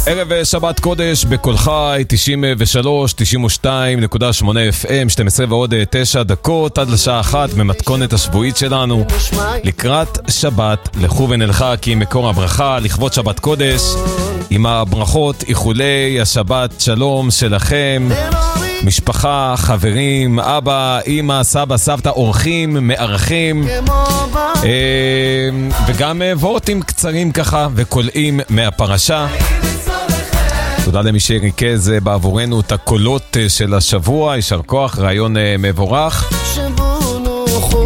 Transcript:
ערב שבת קודש בכל חי, 93, 92.8 FM, 12 ועוד 9 דקות עד לשעה 1 במתכונת השבועית שלנו לקראת שבת. לכו ונלכה כי מקור הברכה לכבוד שבת קודש עם הברכות, איחולי השבת שלום שלכם, משפחה, חברים, אבא, אמא, סבא, סבתא, אורחים, מארחים, וגם וורטים קצרים ככה וקולעים מהפרשה. תודה למי שריכז בעבורנו את הקולות של השבוע, יישר כוח, רעיון מבורך.